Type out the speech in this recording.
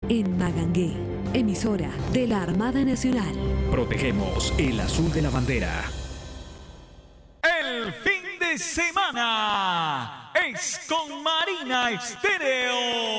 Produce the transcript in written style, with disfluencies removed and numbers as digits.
en Magangué, emisora de la Armada Nacional. Protegemos el azul de la bandera. El fin de semana es con Marina Estéreo.